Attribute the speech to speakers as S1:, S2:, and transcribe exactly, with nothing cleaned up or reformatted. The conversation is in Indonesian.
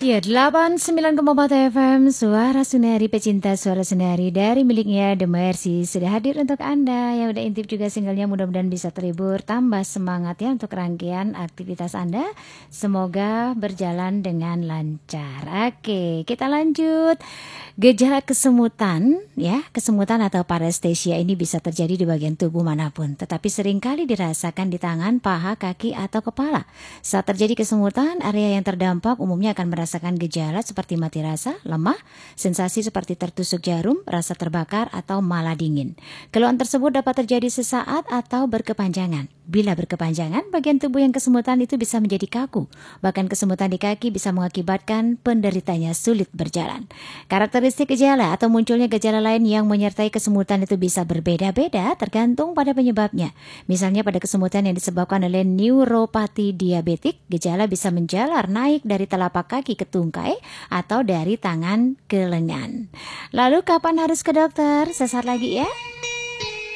S1: Ya, delapan puluh sembilan koma empat F M, Suara Sunari, pecinta Suara Sunari dari miliknya The Mercy sudah hadir untuk Anda. Yang udah intip juga singlenya, mudah-mudahan bisa terhibur, tambah semangat ya untuk rangkaian aktivitas Anda. Semoga berjalan dengan lancar. Oke, kita lanjut. Gejala kesemutan ya, kesemutan atau parestesia ini bisa terjadi di bagian tubuh manapun, tetapi seringkali dirasakan di tangan, paha, kaki, atau kepala. Saat terjadi kesemutan, area yang terdampak umumnya akan merasakan gejala seperti mati rasa, lemah, sensasi seperti tertusuk jarum, rasa terbakar, atau malah dingin. Keluhan tersebut dapat terjadi sesaat atau berkepanjangan. Bila berkepanjangan, bagian tubuh yang kesemutan itu bisa menjadi kaku. Bahkan kesemutan di kaki bisa mengakibatkan penderitanya sulit berjalan. Karakteristik gejala atau munculnya gejala lain yang menyertai kesemutan itu bisa berbeda-beda tergantung pada penyebabnya. Misalnya pada kesemutan yang disebabkan oleh neuropati diabetik, gejala bisa menjalar naik dari telapak kaki ke tungkai atau dari tangan ke lengan. Lalu kapan harus ke dokter? Sesaat lagi ya.